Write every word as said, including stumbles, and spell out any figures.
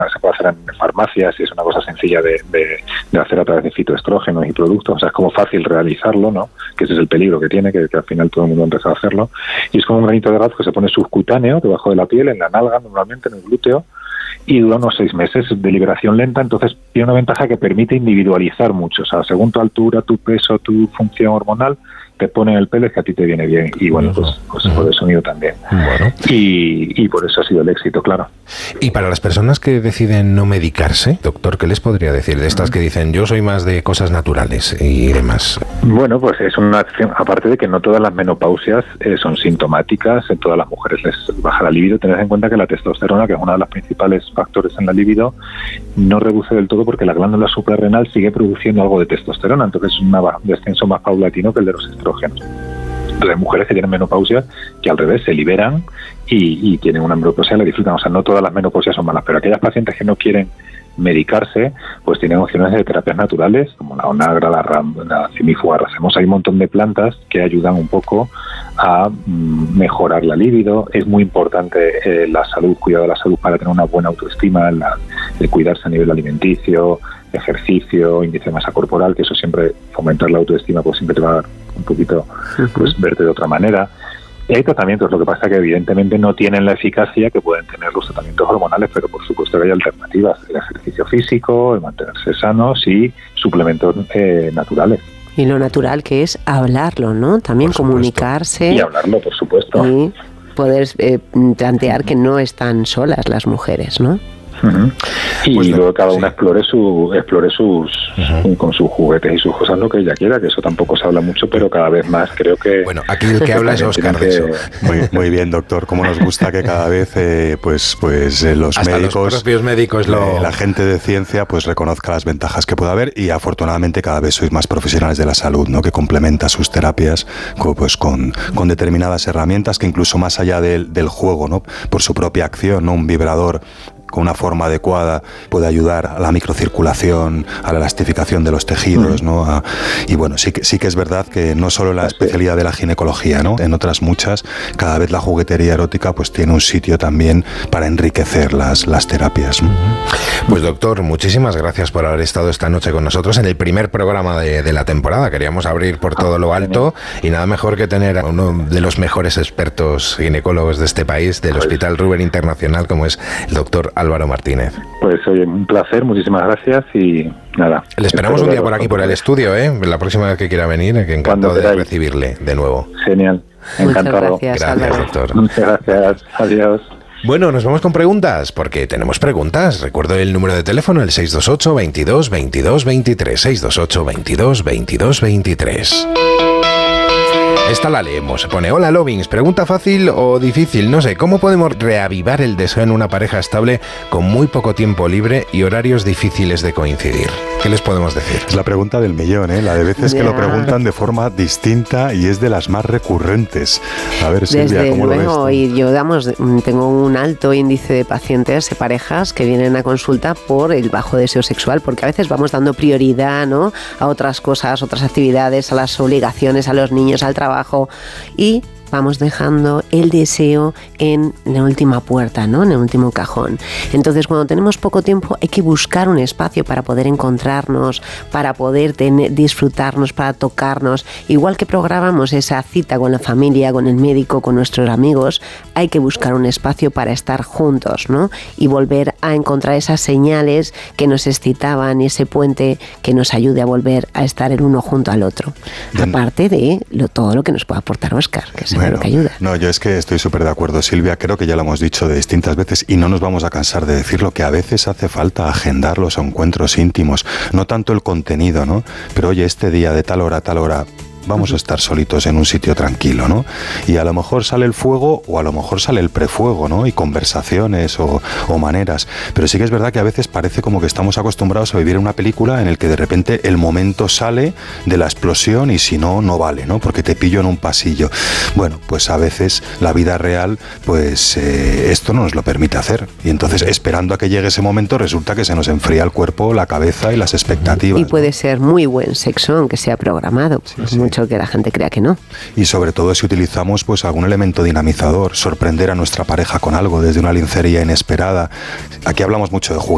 se puede hacer en farmacias y es una cosa sencilla de, de, de hacer a través de fitoestrógenos y productos, o sea, es como fácil realizarlo, ¿no? Que ese es el peligro que tiene, que, que al final todo el mundo ha empezado a hacerlo, y es como un granito de arroz que se pone subcutáneo, debajo de la piel, en la nalga, normalmente en el glúteo, y dura unos seis meses de liberación lenta, entonces tiene una ventaja que permite individualizar mucho, o sea, según tu altura, tu peso, tu función hormonal, te ponen el pelo que a ti te viene bien, y bueno, pues, pues por el sonido también. Bueno. Y, y por eso ha sido el éxito, claro. Y para las personas que deciden no medicarse, doctor, ¿qué les podría decir de estas que dicen yo soy más de cosas naturales y demás? Bueno, pues es una acción, aparte de que no todas las menopausias eh, son sintomáticas, en todas las mujeres les baja la libido, tened en cuenta que la testosterona, que es uno de los principales factores en la libido, no reduce del todo porque la glándula suprarrenal sigue produciendo algo de testosterona, entonces es un descenso más paulatino que el de los estrógenos. Entonces hay mujeres que tienen menopausia que al revés se liberan y, y tienen una menopausia y la disfrutan. O sea, no todas las menopausias son malas, pero aquellas pacientes que no quieren medicarse, pues tienen opciones de terapias naturales, como la onagra, la, ram, la cimífuga racemosa. Hay un montón de plantas que ayudan un poco a mm, mejorar la libido. Es muy importante eh, la salud, cuidado de la salud para tener una buena autoestima, la, el cuidarse a nivel alimenticio, ejercicio, índice de masa corporal, que eso siempre, fomentar la autoestima, pues siempre te va a dar un poquito, pues verte de otra manera. Y hay tratamientos, lo que pasa que evidentemente no tienen la eficacia que pueden tener los tratamientos hormonales, pero por supuesto que hay alternativas, el ejercicio físico, el mantenerse sanos y suplementos eh, naturales. Y lo natural que es hablarlo, ¿no? También comunicarse. Y hablarlo, por supuesto. Y poder eh, plantear que no están solas las mujeres, ¿no? Uh-huh. Y pues luego no, cada sí. una explore su explore sus uh-huh. con sus juguetes y sus cosas lo que ella quiera, que eso tampoco se habla mucho, pero cada vez más creo que... Bueno, aquí el que habla es Óscar de eso. Muy, muy bien, doctor. Cómo nos gusta que cada vez eh, pues pues eh, los Hasta médicos, los propios médicos lo... eh, la gente de ciencia pues reconozca las ventajas que puede haber, y afortunadamente cada vez sois más profesionales de la salud, ¿no? Que complementa sus terapias con, pues con, con determinadas herramientas que incluso más allá del, del juego, ¿no? Por su propia acción, ¿no? Un vibrador con una forma adecuada puede ayudar a la microcirculación, a la elastificación de los tejidos, ¿no? A, y bueno, sí que, sí que es verdad que no solo en la especialidad de la ginecología, ¿no? En otras muchas, cada vez la juguetería erótica pues tiene un sitio también para enriquecer las, las terapias, ¿no? Pues doctor, muchísimas gracias por haber estado esta noche con nosotros en el primer programa de, de la temporada. Queríamos abrir por todo lo alto y nada mejor que tener a uno de los mejores expertos ginecólogos de este país, del Hospital Ruber Internacional, como es el doctor Álvaro Martínez. Pues oye, un placer, muchísimas gracias y nada. Le esperamos un día por aquí, por el estudio, ¿eh? La próxima vez que quiera venir, que encantado de recibirle de nuevo. Genial, encantado. Muchas gracias, gracias doctor. Muchas gracias, adiós. Bueno, nos vamos con preguntas, porque tenemos preguntas. Recuerdo el número de teléfono, el seis dos ocho, veintidós, veintidós, veintitrés, seis dos ocho, veintidós, veintidós, veintitrés. Esta la leemos. Pone: hola Lovins, pregunta fácil o difícil, no sé, ¿cómo podemos reavivar el deseo en una pareja estable con muy poco tiempo libre y horarios difíciles de coincidir? ¿Qué les podemos decir? Es la pregunta del millón, ¿eh? La de veces yeah. que lo preguntan de forma distinta y es de las más recurrentes. A ver, Silvia, Desde ¿cómo luego, lo ves? Y yo damos, tengo un alto índice de pacientes, de parejas que vienen a consulta por el bajo deseo sexual, porque a veces vamos dando prioridad, ¿no?, a otras cosas, otras actividades, a las obligaciones, a los niños, al trabajo, y vamos dejando el deseo en la última puerta, ¿no?, en el último cajón. Entonces, cuando tenemos poco tiempo, hay que buscar un espacio para poder encontrarnos, para poder tener, disfrutarnos, para tocarnos. Igual que programamos esa cita con la familia, con el médico, con nuestros amigos, hay que buscar un espacio para estar juntos, ¿no?, y volver a encontrar esas señales que nos excitaban, ese puente que nos ayude a volver a estar el uno junto al otro. Bien. Aparte de lo, todo lo que nos puede aportar Óscar, que es bueno, que ayuda. No, yo es que estoy súper de acuerdo, Silvia. Creo que ya lo hemos dicho de distintas veces y no nos vamos a cansar de decirlo, que a veces hace falta agendar los encuentros íntimos, no tanto el contenido, ¿no? Pero oye, este día de tal hora a tal hora vamos a estar solitos en un sitio tranquilo, ¿no? Y a lo mejor sale el fuego o a lo mejor sale el prefuego, ¿no? Y conversaciones o, o maneras. Pero sí que es verdad que a veces parece como que estamos acostumbrados a vivir en una película en el que de repente el momento sale de la explosión y si no, no vale, ¿no? Porque te pillo en un pasillo. Bueno, pues a veces la vida real, pues eh, esto no nos lo permite hacer. Y entonces, esperando a que llegue ese momento, resulta que se nos enfría el cuerpo, la cabeza y las expectativas. Y puede, ¿no?, ser muy buen sexo, aunque sea programado. Sí, sí. Mucho que la gente crea que no. Y sobre todo si utilizamos pues algún elemento dinamizador, sorprender a nuestra pareja con algo desde una lencería inesperada. Aquí hablamos mucho de juguetes.